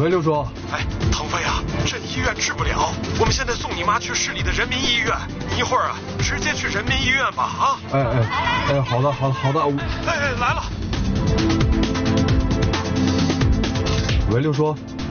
喂，六叔。 哎，腾飞啊，这医院治不了，我们现在送你妈去市里的人民医院。你一会儿啊，直接去人民医院吧啊！ 哎，好的。 哎，来了。 喂，六叔。